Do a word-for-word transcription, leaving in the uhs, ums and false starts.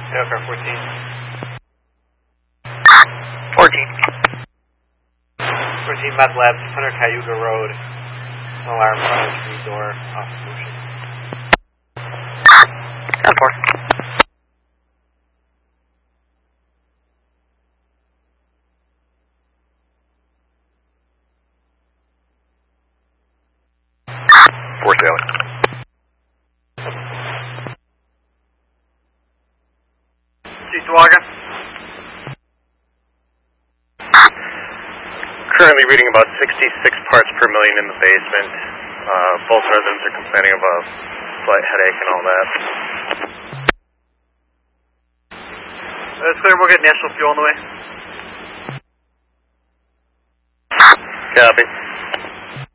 Aircraft fourteen. fourteen. fourteen, Med Labs, one hundred Cayuga Road. Alarm fire tree door off motion. ten four. four sailing. Seawagon. Currently reading about sixty-six parts per million in the basement. Uh, both residents are complaining of a slight headache and all that. That's clear, we'll get national fuel on the way. Copy.